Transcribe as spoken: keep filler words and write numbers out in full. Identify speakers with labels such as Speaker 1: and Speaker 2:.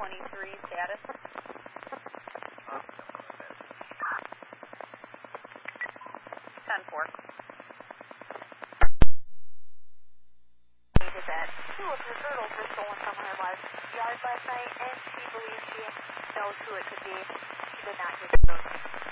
Speaker 1: twenty-three, status. ten four. Did that.
Speaker 2: Two of her girdles were stolen from her last yard last night, and she believes she knows who it could be. She did not get those.